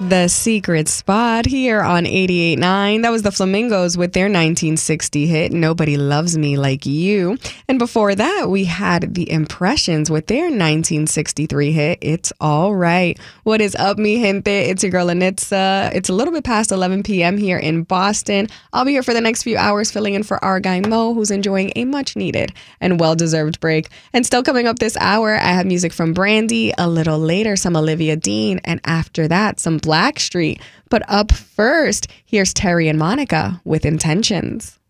The Secret Spot here on 88.9. That was the Flamingos with their 1960 hit, Nobody Loves Me Like You. And before that, we had the Impressions with their 1963 hit, It's All Right. What is up, mi gente? It's your girl, Anitza. It's a little bit past 11 p.m. here in Boston. I'll be here for the next few hours filling in for our guy Mo, who's enjoying a much-needed and well-deserved break. And still coming up this hour, I have music from Brandy, a little later, some Olivia Dean, and after that, some Blackstreet. But up first, here's Terry and Monica with Intentions.